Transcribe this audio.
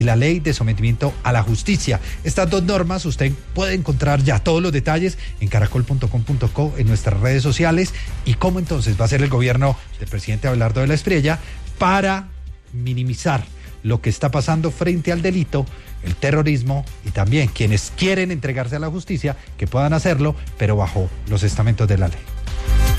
y la ley de sometimiento a la justicia. Estas dos normas usted puede encontrar ya todos los detalles en caracol.com.co, en nuestras redes sociales, y cómo entonces va a ser el gobierno del presidente Abelardo de la Espriella para minimizar lo que está pasando frente al delito, el terrorismo, y también quienes quieren entregarse a la justicia que puedan hacerlo, pero bajo los estamentos de la ley.